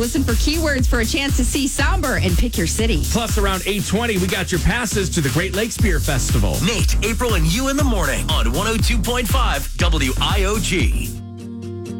Listen for keywords for a chance to see Somber and pick your city. Plus, around 8:20, we got your passes to the Great Lakes Beer Festival. Nate, April, and you in the morning on 102.5 WIOG.